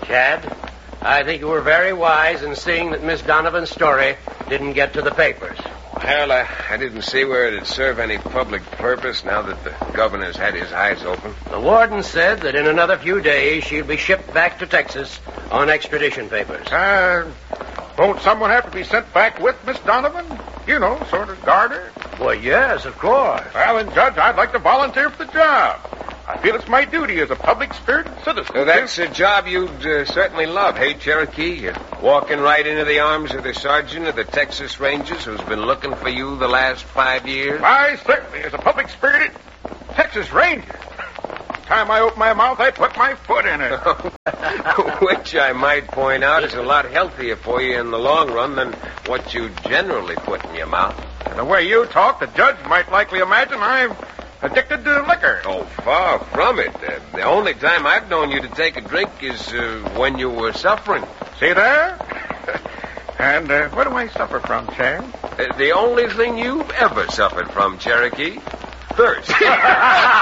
Chad, I think you were very wise in seeing that Miss Donovan's story didn't get to the papers. Well, I didn't see where it'd serve any public purpose now that the governor's had his eyes open. The warden said that in another few days she'll be shipped back to Texas on extradition papers. Won't someone have to be sent back with Miss Donovan? You know, sort of guard her. Well, yes, of course. Well, then, Judge, I'd like to volunteer for the job. I feel it's my duty as a public-spirited citizen. So that's a job you'd certainly love, hey, Cherokee? You're walking right into the arms of the sergeant of the Texas Rangers who's been looking for you the last 5 years? Why, certainly, as a public-spirited Texas Ranger. Time I open my mouth, I put my foot in it. Which I might point out is a lot healthier for you in the long run than what you generally put in your mouth. And the way you talk, the judge might likely imagine I'm addicted to liquor. Oh, far from it. The only time I've known you to take a drink is when you were suffering. See there? And what do I suffer from, Chad? The only thing you've ever suffered from, Cherokee. Thirst.